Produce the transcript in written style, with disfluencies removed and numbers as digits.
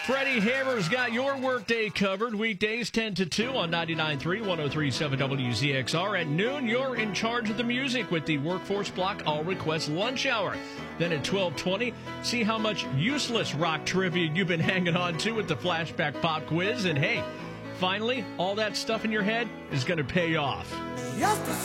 Freddie Hammer's got your workday covered. Weekdays 10 to 2 on 99.3, 103.7 WZXR. At noon, you're in charge of the music with the Workforce Block All Request Lunch Hour. Then at 12:20, see how much useless rock trivia you've been hanging on to with the Flashback Pop Quiz. And hey, finally, all that stuff in your head is going to pay off.